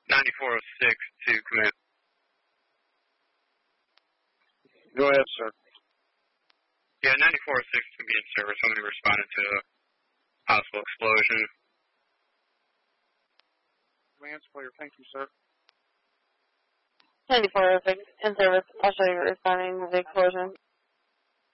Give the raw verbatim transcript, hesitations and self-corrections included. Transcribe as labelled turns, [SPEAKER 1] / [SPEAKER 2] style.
[SPEAKER 1] ninety-four oh six to command.
[SPEAKER 2] Go ahead, sir.
[SPEAKER 1] Yeah, ninety-four oh six can be in service. Somebody responded to a possible explosion.
[SPEAKER 2] Command's clear. Thank you, sir.
[SPEAKER 3] ninety-four oh six in service. I'll show you responding to the explosion.